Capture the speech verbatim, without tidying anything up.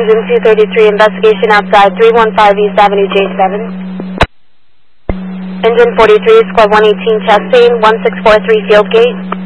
engine two thirty-three, investigation outside three one five East Avenue J seven. Engine forty-three, squad one eighteen, chest pain, one six four three field gate.